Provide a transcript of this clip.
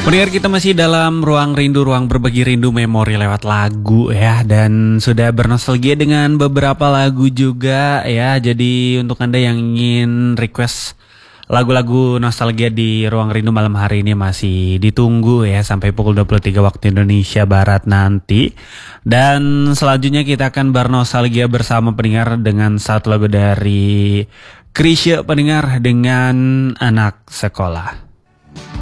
Pendengar, kita masih dalam ruang rindu, ruang berbagi rindu memori lewat lagu ya. Dan sudah bernostalgia dengan beberapa lagu juga ya. Jadi untuk Anda yang ingin request lagu-lagu nostalgia di ruang rindu malam hari ini masih ditunggu ya. Sampai pukul 23 waktu Indonesia Barat nanti. Dan selanjutnya kita akan bernostalgia bersama pendengar dengan satu lagu dari Chrisye pendengar dengan Anak Sekolah.